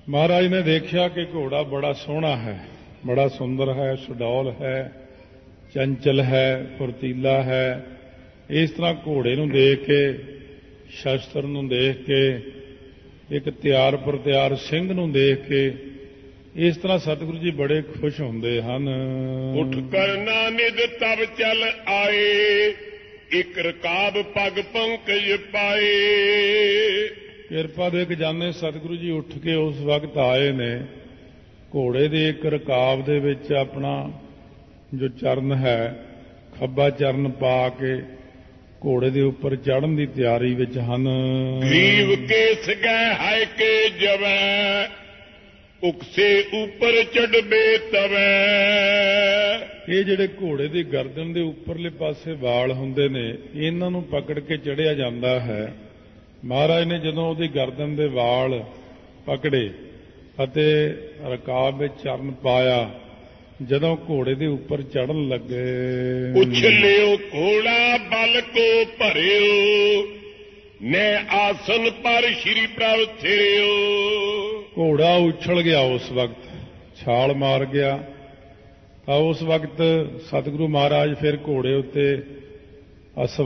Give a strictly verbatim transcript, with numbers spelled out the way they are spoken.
महाराज ने देखा कि घोड़ा बड़ा सोहना है, बड़ा सुंदर है, सुडौल है, चंचल है, फुर्तीला है। इस तरह घोड़े नूं देख के, शस्त्र नूं देख के, एक ਤਿਆਰ पर ਤਿਆਰ ਸਿੰਘ ਨੂੰ देख के इस तरह सतगुरु जी बड़े खुश होंदे हन। उठ करना निज तब चल आए, एक रकाब पग पंकज पाए। किरपा दे खजाने सतगुरु जी उठ के उस वक्त आए ने, घोड़े दे एक रकाब दे विच अपना जो चरण है खब्बा चरण पा के घोड़े दे उपर चढ़न की तैयारी विच हन। ग्रीव के सगै है के जवै, उकसे ऊपर चढ़बे तवै। ये जिहड़े घोड़े की गर्दन के उपरले पासे वाल हुंदे ने, इन्हां नूं पकड़ के चढ़िया जांदा है। महाराज ने जदों उहदी गर्दन दे वाल पकड़े अते रकाब विच चरण पाया, जदों घोड़े के उपर चढ़न लगे। उछलियो घोड़ा बल को भरियो, ने आसन पर श्री प्रभ थिरियो। घोड़ा उछल गया, उस वक्त छाल मार गया। तो उस वक्त सतगुरु महाराज फिर घोड़े उत्ते